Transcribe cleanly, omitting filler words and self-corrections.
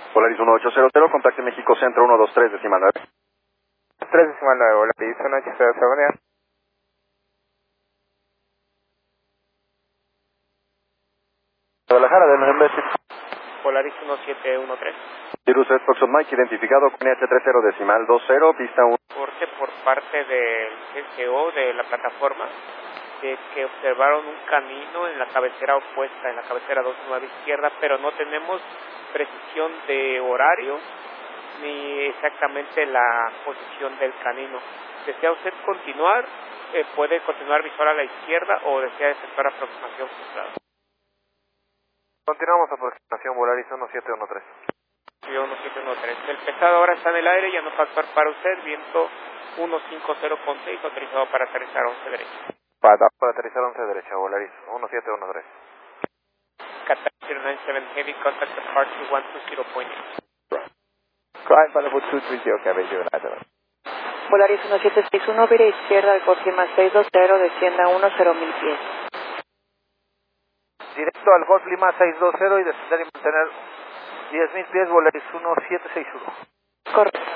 Volaris 1800, contacte México Centro 123 decimal 9. 3 decimal 9, Volaris 1800. Guadalajara del November. Volaris 1713. Cirrus Red Fox of Mike, identificado con NH30 decimal 20, pista 1. Reporte por parte del GCO de la plataforma de que observaron un camino en la cabecera opuesta, en la cabecera 29 izquierda, pero no tenemos precisión de horario ni exactamente la posición del camino. ¿Desea usted continuar? Puede continuar visual a la izquierda o desea efectuar aproximación frustrada. Continuamos aproximación Volaris 1713. 1713. El pesado ahora está en el aire, ya no va a actuar para usted, viento 150.6, autorizado para aterrizar 11 derecha. Para aterrizar 11 derecha, Volaris 1713. Qatar 097 Heavy, contact departure 120.8. Climb para 230, cabello United. Volaris 1761, vira izquierda al Clima 620, descienda 10.000 pies. Directo al Golf Lima 620 y descender y mantener 10.000 pies, Volaris 1761. Correcto.